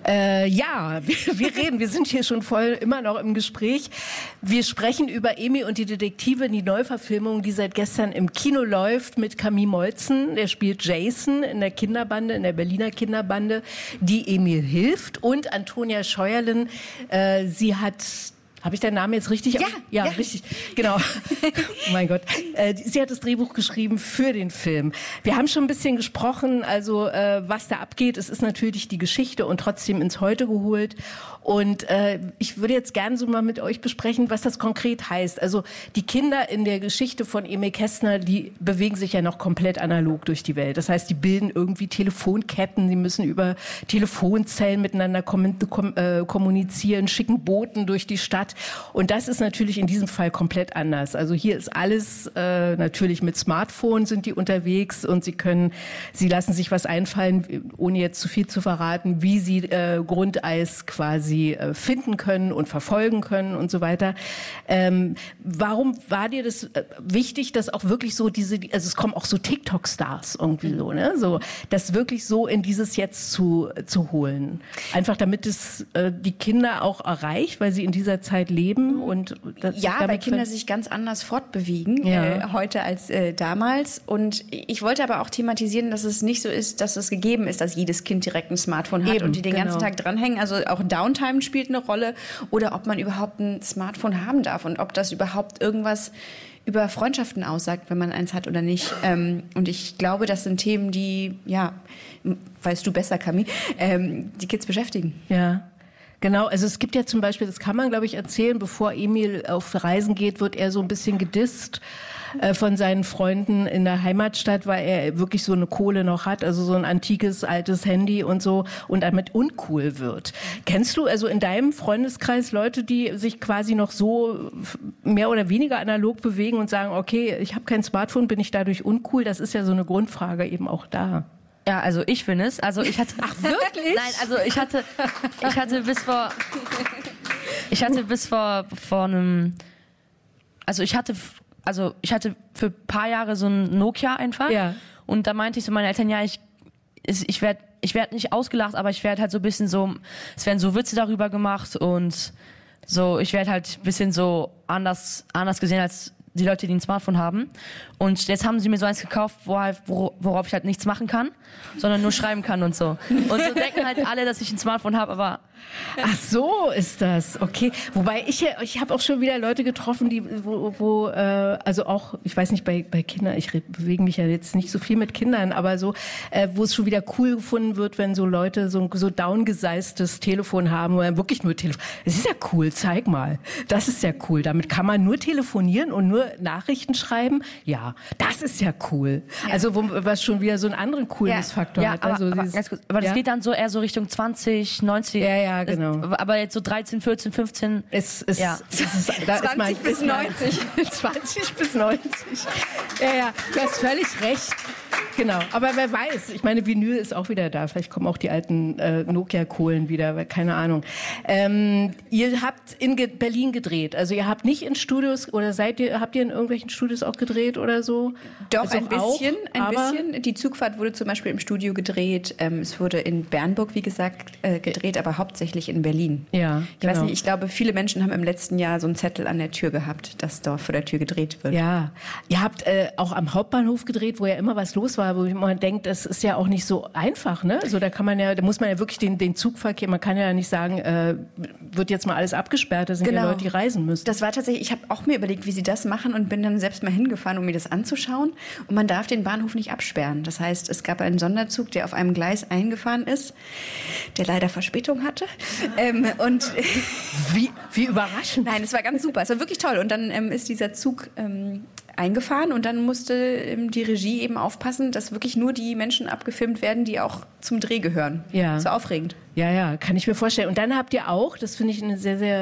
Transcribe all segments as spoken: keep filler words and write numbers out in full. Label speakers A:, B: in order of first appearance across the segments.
A: Äh, ja, wir, wir reden, wir sind hier schon voll immer noch im Gespräch. Wir sprechen über Emil und die Detektive, die Neuverfilmung, die seit gestern im Kino läuft mit Camille Molzen. Der spielt Jason in der Kinderbande, in der Berliner Kinderbande, die Emil hilft. Und Antonia Scheuerlen, äh, sie hat... Habe ich deinen Namen jetzt richtig?
B: Ja,
A: ja,
B: ja.
A: richtig. Genau. Oh mein Gott. Äh, sie hat das Drehbuch geschrieben für den Film. Wir haben schon ein bisschen gesprochen, also äh, was da abgeht. Es ist natürlich die Geschichte und trotzdem ins Heute geholt. Und äh, ich würde jetzt gerne so mal mit euch besprechen, was das konkret heißt. Also die Kinder in der Geschichte von Emil Kästner, die bewegen sich ja noch komplett analog durch die Welt. Das heißt, die bilden irgendwie Telefonketten, die müssen über Telefonzellen miteinander kom- kom- äh, kommunizieren, schicken Boten durch die Stadt. Und das ist natürlich in diesem Fall komplett anders. Also hier ist alles äh, natürlich mit Smartphone sind die unterwegs und sie können, sie lassen sich was einfallen, ohne jetzt zu viel zu verraten, wie sie äh, Grundeis quasi äh, finden können und verfolgen können und so weiter. Ähm, warum war dir das äh, wichtig, dass auch wirklich so diese, also es kommen auch so TikTok-Stars irgendwie so, ne, so das wirklich so in dieses Jetzt zu zu holen, einfach damit es äh, die Kinder auch erreicht, weil sie in dieser Zeit leben und das,
B: ja, weil Kinder sich ganz anders fortbewegen
A: ja.
B: äh, heute als äh, damals. Und ich wollte aber auch thematisieren, dass es nicht so ist, dass es gegeben ist, dass jedes Kind direkt ein Smartphone hat. Eben, und die den genau. ganzen Tag dranhängen. Also auch Downtime spielt eine Rolle oder ob man überhaupt ein Smartphone haben darf und ob das überhaupt irgendwas über Freundschaften aussagt, wenn man eins hat oder nicht. Ähm, und ich glaube, das sind Themen, die, ja, weißt du besser, Camille, ähm, die Kids beschäftigen.
A: Ja. Genau, also es gibt ja zum Beispiel, das kann man, glaube ich, erzählen, bevor Emil auf Reisen geht, wird er so ein bisschen gedisst äh, von seinen Freunden in der Heimatstadt, weil er wirklich so eine Kohle noch hat, also so ein antikes, altes Handy und so und damit uncool wird. Kennst du also in deinem Freundeskreis Leute, die sich quasi noch so mehr oder weniger analog bewegen und sagen, okay, ich habe kein Smartphone, bin ich dadurch uncool? Das ist ja so eine Grundfrage eben auch da.
C: Ja, also ich bin es. Also ich hatte.
A: Ach wirklich?
C: Nein, also ich hatte, ich hatte bis vor, ich hatte bis vor vor einem, also ich hatte, also ich hatte für ein paar Jahre so ein Nokia einfach.
A: Ja.
C: Und da meinte ich zu meinen Eltern, ja, ich, ich werde, ich werde nicht ausgelacht, aber ich werde halt so ein bisschen so, es werden so Witze darüber gemacht und so, ich werde halt ein bisschen so anders, anders gesehen als die Leute, die ein Smartphone haben. Und jetzt haben sie mir so eins gekauft, wo halt, wo, worauf ich halt nichts machen kann, sondern nur schreiben kann und so. Und so denken halt alle, dass ich ein Smartphone habe, aber...
A: Ach so ist das, okay. Wobei ich ich habe auch schon wieder Leute getroffen, die wo, wo äh, also auch, ich weiß nicht, bei bei Kindern, ich bewege mich ja jetzt nicht so viel mit Kindern, aber so, äh, wo es schon wieder cool gefunden wird, wenn so Leute so ein so downgeseistes Telefon haben oder wirklich nur Telefon. Das ist ja cool, zeig mal. Das ist ja cool. Damit kann man nur telefonieren und nur Nachrichten schreiben. Ja, das ist ja cool. Ja. Also wo, was schon wieder so einen anderen Coolness-Faktor
C: ja,
A: hat.
C: Aber,
A: also
C: aber,
A: dieses,
C: ganz kurz, aber das
A: ja?
C: geht dann so eher so Richtung zwanzig, neunzig.
A: Ja, ja, genau.
C: Das, aber jetzt so dreizehn, vierzehn, fünfzehn.
A: Es ist,
C: ja.
A: es ist, da
B: zwanzig
A: ist mein,
B: bis
A: ist mein,
B: neunzig.
A: zwanzig bis neunzig. Ja, ja, du hast völlig recht. Genau, aber wer weiß, ich meine, Vinyl ist auch wieder da. Vielleicht kommen auch die alten äh, Nokia-Kohlen wieder, keine Ahnung. Ähm, ihr habt in Ge- Berlin gedreht, also ihr habt nicht in Studios oder seid ihr, habt ihr in irgendwelchen Studios auch gedreht oder so?
B: Doch,
A: also
B: ein bisschen,
A: auch,
B: ein
A: aber
B: bisschen. Die Zugfahrt wurde zum Beispiel im Studio gedreht. Ähm, es wurde in Bernburg, wie gesagt, äh, gedreht, aber hauptsächlich in Berlin.
A: Ja,
B: ich
A: genau.
B: weiß nicht, ich glaube, viele Menschen haben im letzten Jahr so einen Zettel an der Tür gehabt, dass dort vor der Tür gedreht wird.
A: Ja, ihr habt äh, auch am Hauptbahnhof gedreht, wo ja immer was los war, wo man denkt, das ist ja auch nicht so einfach, ne? Also da kann man ja, da muss man ja wirklich den, den Zugverkehr, man kann ja nicht sagen, äh, wird jetzt mal alles abgesperrt, da sind
B: Genau.
A: ja Leute, die reisen müssen.
B: Das war tatsächlich, ich habe auch mir überlegt, wie sie das machen und bin dann selbst mal hingefahren, um mir das anzuschauen. Und man darf den Bahnhof nicht absperren. Das heißt, es gab einen Sonderzug, der auf einem Gleis eingefahren ist, der leider Verspätung hatte. Ähm, und
A: Wie, wie überraschend.
B: Nein, es war ganz super. Es war wirklich toll. Und dann ähm, ist dieser Zug ähm, eingefahren und dann musste ähm, die Regie eben aufpassen, dass wirklich nur die Menschen abgefilmt werden, die auch zum Dreh gehören.
A: Ja.
B: So aufregend.
A: Ja, ja, kann ich mir vorstellen. Und dann habt ihr auch, das finde ich eine sehr, sehr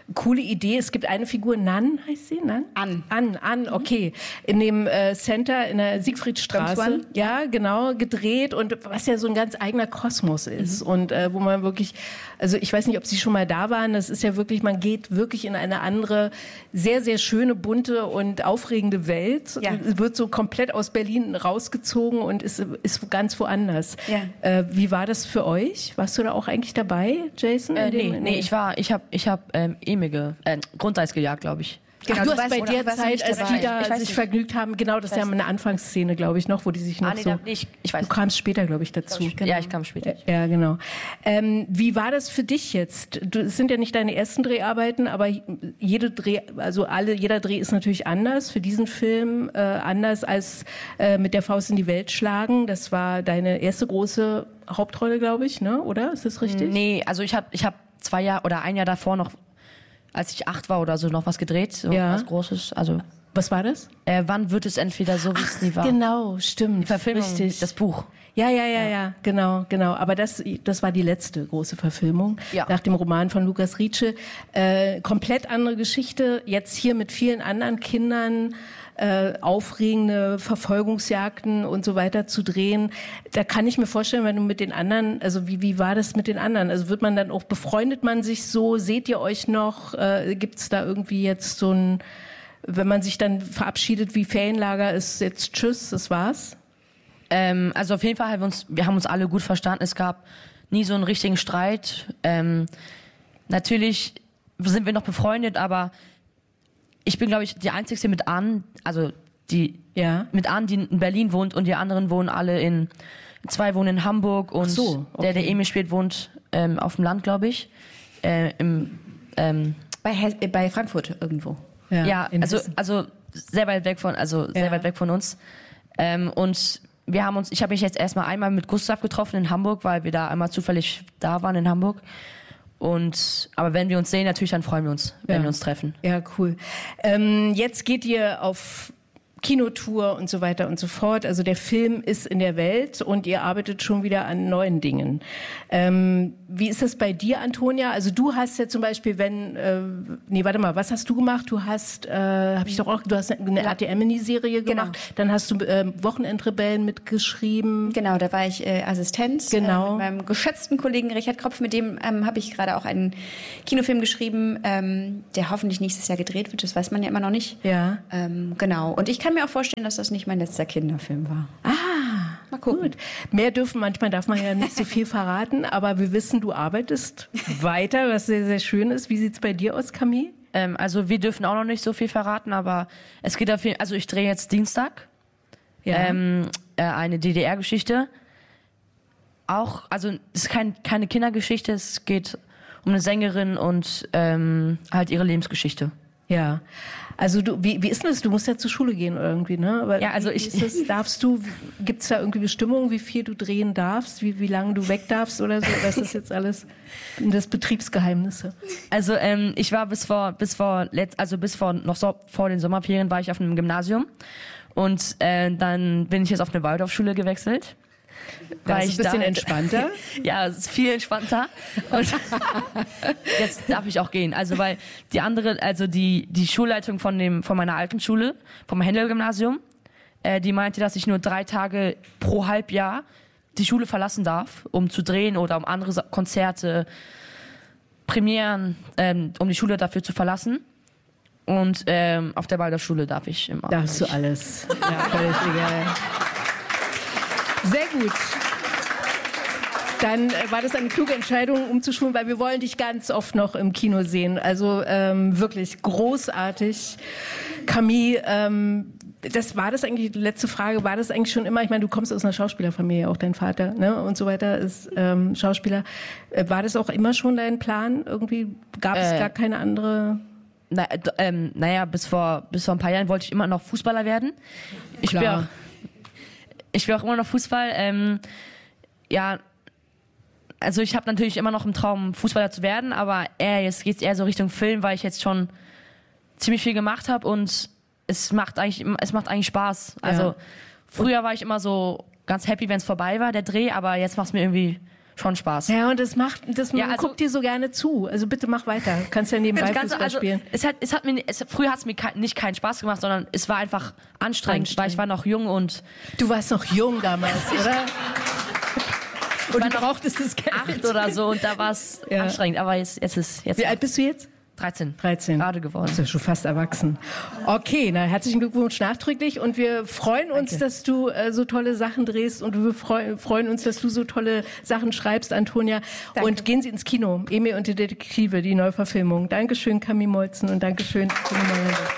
A: coole Idee. Es gibt eine Figur, Nan heißt sie? Nan?
B: An.
A: An, An, okay. In dem äh, Center in der Siegfriedstraße. Ja, genau, gedreht und was ja so ein ganz eigener Kosmos ist. Mhm. Und äh, wo man wirklich, also ich weiß nicht, ob Sie schon mal da waren, das ist ja wirklich, man geht wirklich in eine andere, sehr, sehr schöne, bunte und aufregende Welt. Ja. Wird so komplett aus Berlin rausgezogen und ist, ist ganz woanders. Ja. Äh, wie war das für euch? Warst du da auch eigentlich dabei, Jason?
C: Äh, nee, nee, nee, ich war, ich habe ich hab, ähm, Emige, äh, Grundeis gejagt, glaube ich.
A: Genau, Ach, du, du hast bei der Zeit, als die da sich nicht. vergnügt haben, genau, das ist ja eine Anfangsszene, glaube ich, noch, wo die sich noch ah, nee, so... Nee, ich, ich weiß du kamst später, glaube ich, dazu.
C: Ich genau. Ja, ich kam später.
A: Ja, genau. Ähm, wie war das für dich jetzt? Du, es sind ja nicht deine ersten Dreharbeiten, aber jede Dreh, also alle, jeder Dreh ist natürlich anders. Für diesen Film äh, anders als äh, mit der Faust in die Welt schlagen. Das war deine erste große Hauptrolle, glaube ich, ne? Oder? Ist das richtig?
C: Nee, also ich habe ich hab zwei Jahre oder ein Jahr davor noch, als ich acht war oder so, noch was gedreht, so
A: ja.
C: was Großes. Also
A: was war das?
C: Äh, wann wird es entweder so, wie es nie war?
A: Genau, stimmt.
C: Die Verfilmung,
A: richtig.
C: Das Buch.
A: Ja, ja, ja, ja, genau, genau. Aber das, das war die letzte große Verfilmung ja. nach dem Roman von Lukas Rietsche. Äh, komplett andere Geschichte. Jetzt hier mit vielen anderen Kindern. Äh, aufregende Verfolgungsjagden und so weiter zu drehen. Da kann ich mir vorstellen, wenn du mit den anderen, also wie, wie war das mit den anderen? Also wird man dann auch, befreundet man sich so? Seht ihr euch noch? Äh, gibt's da irgendwie jetzt so ein, wenn man sich dann verabschiedet wie Ferienlager, ist jetzt tschüss, das war's?
C: Ähm, also auf jeden Fall haben wir uns, wir haben uns alle gut verstanden. Es gab nie so einen richtigen Streit. Ähm, natürlich sind wir noch befreundet, aber ich bin, glaube ich, die Einzige mit Ann, also die ja. mit Ann, die in Berlin wohnt und die anderen wohnen alle in, zwei wohnen in Hamburg und
A: so, okay.
C: der, der Emil spielt, wohnt ähm, auf dem Land, glaube ich. Äh, im, ähm,
B: bei, He- bei Frankfurt irgendwo.
C: Ja, ja also, also sehr weit weg von, also sehr
A: ja.
C: weit weg von uns. Ähm, und wir haben uns, ich habe mich jetzt erstmal einmal mit Gustav getroffen in Hamburg, weil wir da einmal zufällig da waren in Hamburg. Und aber wenn wir uns sehen, natürlich, dann freuen wir uns, wenn
A: ja.
C: wir uns treffen.
A: Ja, cool. Ähm, jetzt geht ihr auf Kinotour und so weiter und so fort. Also der Film ist in der Welt und ihr arbeitet schon wieder an neuen Dingen. Ähm, wie ist das bei dir, Antonia? Also du hast ja zum Beispiel, wenn, äh, nee, warte mal, was hast du gemacht? Du hast, äh, habe ich doch auch, du hast eine
B: ja.
A: A T M-Miniserie gemacht. Genau. Dann hast du äh, Wochenendrebellen mitgeschrieben.
B: Genau, da war ich äh, Assistenz
A: genau.
B: äh, mit meinem geschätzten Kollegen Richard Kropf. Mit dem ähm, habe ich gerade auch einen Kinofilm geschrieben, ähm, der hoffentlich nächstes Jahr gedreht wird. Das weiß man ja immer noch nicht.
A: Ja.
B: Ähm, genau. Und ich kann mir auch vorstellen, dass das nicht mein letzter Kinderfilm war.
A: Ah, mal gucken. Gut. Mehr dürfen, manchmal darf man ja nicht so viel verraten, aber wir wissen, du arbeitest weiter, was sehr, sehr schön ist. Wie sieht's bei dir aus, Camille?
C: Ähm, also wir dürfen auch noch nicht so viel verraten, aber es geht auf jeden Fall, also ich drehe jetzt Dienstag ja. ähm, äh, eine D D R-Geschichte. Auch, also es ist kein, keine Kindergeschichte, es geht um eine Sängerin und ähm, halt ihre Lebensgeschichte.
A: Ja, also du, wie, wie ist denn das? Du musst ja zur Schule gehen irgendwie, ne? Aber
C: ja, also
A: wie,
C: ich
A: wie ist das? Darfst du, gibt's da irgendwie Bestimmungen, wie viel du drehen darfst, wie, wie lange du weg darfst oder so? Oder ist das jetzt alles das Betriebsgeheimnisse?
C: Also ähm, ich war bis vor, bis vor letzt, also bis vor noch so, vor den Sommerferien war ich auf einem Gymnasium und äh, dann bin ich jetzt auf eine Waldorfschule gewechselt.
A: Das ist ein bisschen da, entspannter.
C: Ja, es ist viel entspannter. Und jetzt darf ich auch gehen. Also weil die andere, also die die Schulleitung von dem von meiner alten Schule, vom Händel-Gymnasium, äh, die meinte, dass ich nur drei Tage pro Halbjahr die Schule verlassen darf, um zu drehen oder um andere Konzerte, Premieren, ähm, um die Schule dafür zu verlassen. Und ähm, auf der Waldorfschule darf ich immer.
A: Darfst du alles. Ja, völlig egal. Sehr gut. Dann war das eine kluge Entscheidung, umzuschulen, weil wir wollen dich ganz oft noch im Kino sehen. Also ähm, wirklich großartig. Camille, ähm, das war das eigentlich, die letzte Frage, war das eigentlich schon immer, ich meine, du kommst aus einer Schauspielerfamilie, auch dein Vater, ne, und so weiter ist ähm, Schauspieler. Äh, war das auch immer schon dein Plan? Irgendwie gab es äh, gar keine andere...
C: Na, ähm, naja, bis vor, bis vor ein paar Jahren wollte ich immer noch Fußballer werden. Ich spiele auch, ich spiele auch immer noch Fußball. Ähm, ja, also ich habe natürlich immer noch im Traum, Fußballer zu werden, aber eher, jetzt geht's eher so Richtung Film, weil ich jetzt schon ziemlich viel gemacht habe und es macht eigentlich, es macht eigentlich Spaß. Also ja. Früher war ich immer so ganz happy, wenn es vorbei war, der Dreh, aber jetzt macht es mir irgendwie schon Spaß.
A: Ja, und das macht, das
C: ja, also,
A: guckt dir so gerne zu. Also bitte mach weiter. Du kannst ja nebenbei Fußball
C: also,
A: spielen.
C: Es hat, es hat mir, es, früher hat es mir kein, nicht keinen Spaß gemacht, sondern es war einfach anstrengend,
A: anstrengend,
C: weil ich war noch jung und...
A: Du warst noch jung damals, oder? Und du brauchtest das Geld.
C: Acht oder so und da war es ja. anstrengend. Aber jetzt, jetzt ist... Jetzt
A: Wie alt bist du jetzt?
C: dreizehn.
A: dreizehn.
C: Gerade geworden.
A: Du bist ja schon fast erwachsen. Okay, na, herzlichen Glückwunsch nachträglich und wir freuen uns, Danke. dass du äh, so tolle Sachen drehst und wir freu, freuen uns, dass du so tolle Sachen schreibst, Antonia. Danke. Und gehen Sie ins Kino. Emil und die Detektive, die Neuverfilmung. Dankeschön, Camille Molzen und Dankeschön, Toni Meyer.